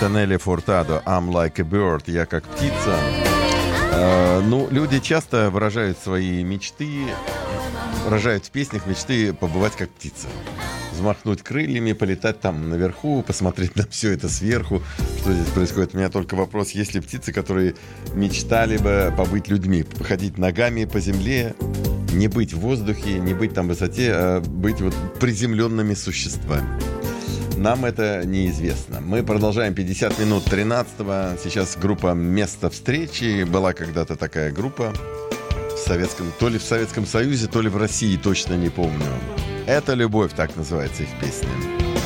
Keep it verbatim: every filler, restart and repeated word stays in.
Это Нелли Фуртадо, I'm like a bird, я как птица. Э, ну, люди часто выражают свои мечты, выражают в песнях мечты побывать как птица. Взмахнуть крыльями, полетать там наверху, посмотреть на все это сверху, что здесь происходит. У меня только вопрос, есть ли птицы, которые мечтали бы побыть людьми, походить ногами по земле, не быть в воздухе, не быть там в высоте, а быть вот приземленными существами. Нам это неизвестно. Мы продолжаем пятьдесят минут тринадцатого. Сейчас группа «Место встречи». Была когда-то такая группа в советском, то ли в Советском Союзе, то ли в России, точно не помню. «Это любовь», так называется их песня.